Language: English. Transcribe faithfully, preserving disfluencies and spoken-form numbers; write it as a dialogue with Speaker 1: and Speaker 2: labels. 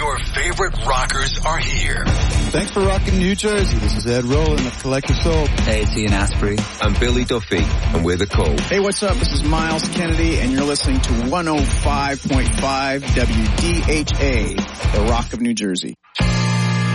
Speaker 1: Your favorite rockers are here.
Speaker 2: Thanks for rocking New Jersey. This is Ed Rowland of Collective Soul.
Speaker 3: Hey, it's Ian Asprey.
Speaker 4: I'm Billy Duffy, and we're The Call.
Speaker 5: Hey, what's up? This is Miles Kennedy, and you're listening to one oh five point five W D H A, the Rock of New Jersey.